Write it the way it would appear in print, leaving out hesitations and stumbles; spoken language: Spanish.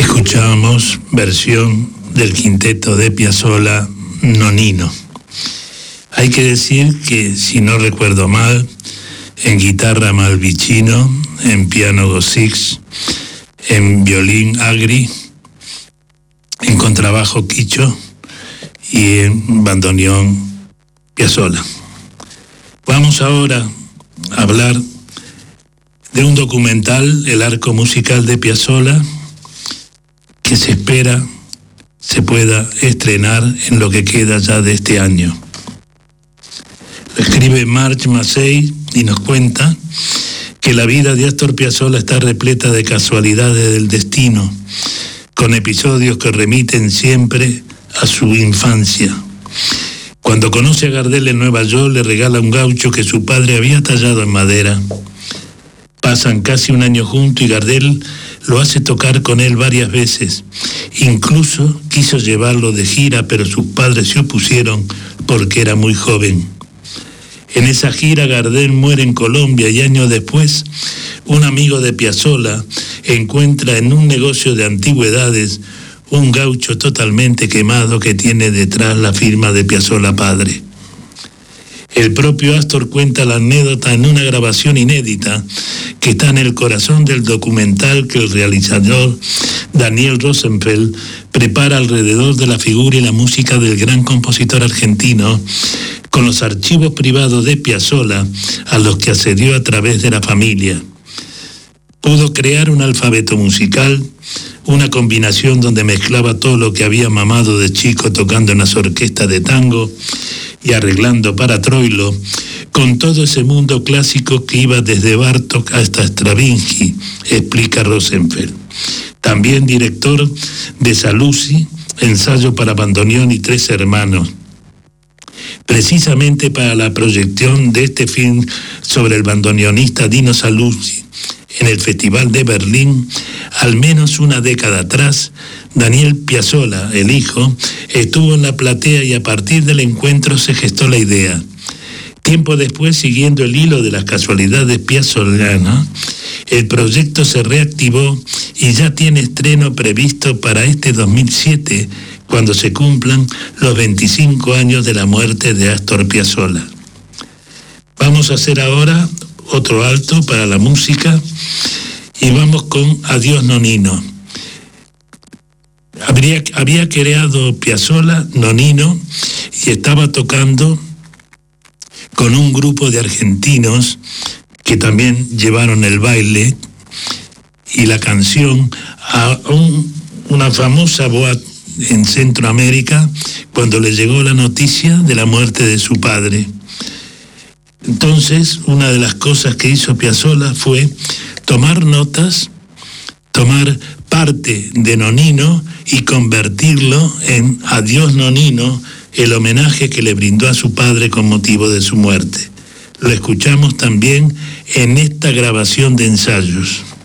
Escuchamos versión del quinteto de Piazzolla, Nonino. Hay que decir que, si no recuerdo mal, en guitarra Malvicino, en piano Gossix, en violín Agri, en contrabajo Quicho y en bandoneón Piazzolla. Vamos ahora a hablar de un documental, El arco musical de Piazzolla, que se espera se pueda estrenar en lo que queda ya de este año. Lo escribe Marc Massey y nos cuenta que la vida de Astor Piazzolla está repleta de casualidades del destino, con episodios que remiten siempre a su infancia. Cuando conoce a Gardel en Nueva York, le regala un gaucho que su padre había tallado en madera. Pasan casi un año juntos y Gardel lo hace tocar con él varias veces. Incluso quiso llevarlo de gira, pero sus padres se opusieron porque era muy joven. En esa gira Gardel muere en Colombia y años después un amigo de Piazzolla encuentra en un negocio de antigüedades un gaucho totalmente quemado que tiene detrás la firma de Piazzolla padre. El propio Astor cuenta la anécdota en una grabación inédita que está en el corazón del documental que el realizador Daniel Rosenfeld prepara alrededor de la figura y la música del gran compositor argentino, con los archivos privados de Piazzolla a los que accedió a través de la familia. Pudo crear un alfabeto musical, una combinación donde mezclaba todo lo que había mamado de chico tocando en las orquestas de tango y arreglando para Troilo, con todo ese mundo clásico que iba desde Bartók hasta Stravinsky, explica Rosenfeld. También director de Saluzzi, ensayo para bandoneón y Tres hermanos. Precisamente para la proyección de este film sobre el bandoneonista Dino Saluzzi en el Festival de Berlín, al menos una década atrás, Daniel Piazzolla, el hijo, estuvo en la platea y a partir del encuentro se gestó la idea. Tiempo después, siguiendo el hilo de las casualidades piazzollanas, el proyecto se reactivó y ya tiene estreno previsto para este 2007, cuando se cumplan los 25 años de la muerte de Astor Piazzolla. Vamos a hacer ahora otro alto para la música y vamos con Adiós Nonino. Había creado Piazzolla Nonino y estaba tocando con un grupo de argentinos que también llevaron el baile y la canción a una famosa boate en Centroamérica cuando le llegó la noticia de la muerte de su padre. Entonces, una de las cosas que hizo Piazzolla fue tomar notas, tomar parte de Nonino y convertirlo en Adiós Nonino, el homenaje que le brindó a su padre con motivo de su muerte. Lo escuchamos también en esta grabación de ensayos.